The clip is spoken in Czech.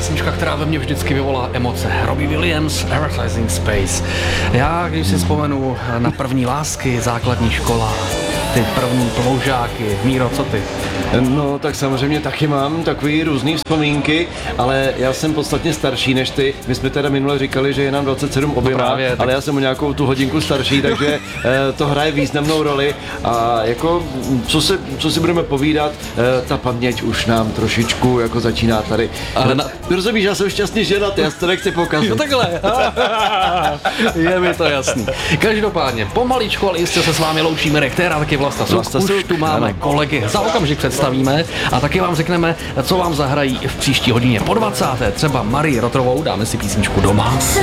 písnička, která ve mně vždycky vyvolá emoce. Robbie Williams, Advertising Space. Já, když si vzpomenu na první lásky, základní škola, ty první ploužáky. Míro, co ty? No, tak samozřejmě taky mám takový různý vzpomínky, ale já jsem podstatně starší než ty. My jsme teda minule říkali, že je nám 27 oběma, právě, ale já jsem o nějakou tu hodinku starší, takže to hraje významnou roli. A jako, co si budeme povídat, ta paměť už nám trošičku jako začíná tady. Ale rozumíš, já jsem šťastný ženat, já to nechci pokazit. Jo, takhle. Je mi to jasný. Každopádně, pomaličku, ale jistě se s vámi loučí Mirek Téra, taky Vlasta Suk. Už tu máme kolegy. Za okamžik představíme a taky vám řekneme, co vám zahrají v příští hodině po 20. Třeba Marii Rotrovou, dáme si písničku Doma.